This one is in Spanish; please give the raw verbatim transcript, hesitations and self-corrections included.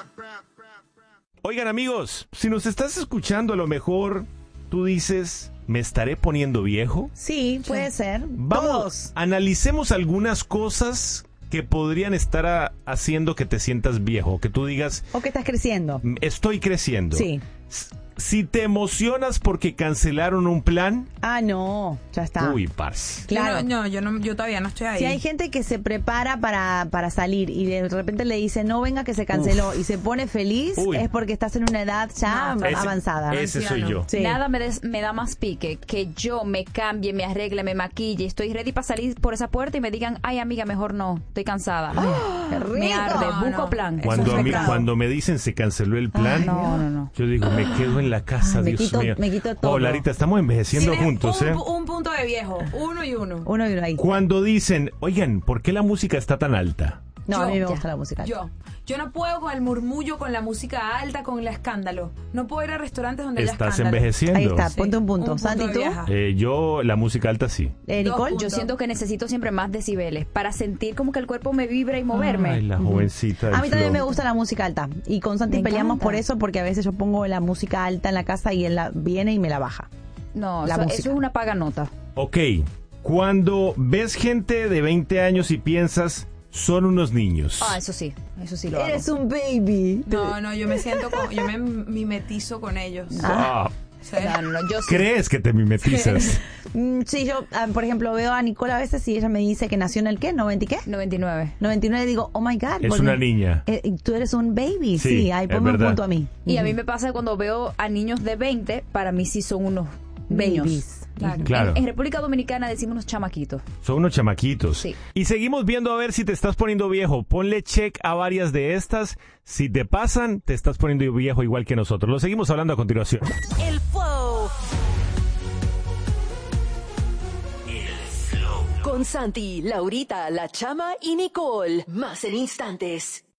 Oigan, amigos, si nos estás escuchando, a lo mejor tú dices, ¿me estaré poniendo viejo? Sí, puede ser. Vamos, Todos. analicemos algunas cosas que podrían estar a- haciendo que te sientas viejo, que tú digas, O que estás creciendo. estoy creciendo. Sí. S- Si te emocionas porque cancelaron un plan, Ah, no, ya está. uy, parce. Claro. No, no, yo, no, yo todavía no estoy ahí. Si hay gente que se prepara para, para salir y de repente le dice, no venga que se canceló y se pone feliz, Uy. es porque estás en una edad ya No, Ese- avanzada. Ese soy yo. Sí. Nada me, des- me da más pique que yo me cambie, me arregle, me maquille, estoy ready para salir por esa puerta y me digan, ay amiga, mejor no, estoy cansada. ¡Qué rico! Me arde, No, busco no. plan. Eso Cuando, es a mí- pecado. cuando me dicen se canceló el plan, No, no, no. yo digo, me quedo en la casa, Ay, me Dios quito- mío. me quito todo. Oh, Larita, estamos envejeciendo Tienes juntos, un, ¿eh? un punto de viejo, uno y uno. Uno y uno ahí. Cuando dicen, oigan, ¿por qué la música está tan alta? No, Yo, a mí me ya. gusta la música. Yo, yo no puedo con el murmullo, con la música alta, con el escándalo. No puedo ir a restaurantes donde haya Estás escándalo. envejeciendo. Ahí está, Sí, ponte un punto. un punto Santi, de ¿tú? vieja. Eh, yo, la música alta sí. Eh, Dos Nicole. puntos. Yo siento que necesito siempre más decibeles para sentir como que el cuerpo me vibra y moverme. Ay, la jovencita del A mí también flow. me gusta la música alta. Y con Santi Me peleamos encanta. por eso, porque a veces yo pongo la música alta en la casa y él la, viene y me la baja. No, La eso, música. eso es una paganota. Ok, cuando ves gente de veinte años y piensas, son unos niños. Ah, eso sí, eso sí lo hago. Eres un baby. No, no, yo me siento, con, yo me mimetizo con ellos. Ah, Sí. No, no, no, yo sí. ¿crees que te mimetizas? Mm, sí, yo, ah, por ejemplo, veo a Nicole a veces y ella me dice que nació en el qué, ¿noventa y qué? noventa y nueve. noventa y nueve, digo, oh my God. Es porque, una niña. eh, y tú eres un baby, Sí, sí, ahí es ponme un verdad. punto a mí. Y a mí me pasa que cuando veo a niños de veinte, para mí sí son unos niños. Babies. Claro. Claro. En, en República Dominicana decimos unos chamaquitos. Son unos chamaquitos. Sí. Y seguimos viendo a ver si te estás poniendo viejo. Ponle check a varias de estas. Si te pasan, te estás poniendo viejo igual que nosotros. Lo seguimos hablando a continuación. El Flow. Con Santi, Laurita, La Chama y Nicole. Más en instantes.